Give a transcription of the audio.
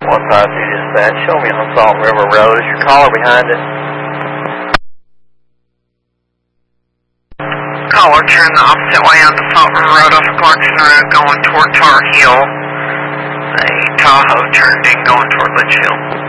152 dispatch, show me on Salt River Road. Is your caller behind it? Caller, turn the opposite way on the Salt River Road off Clarkson Road going toward Tar Heel. A Tahoe turned in going toward Litchfield.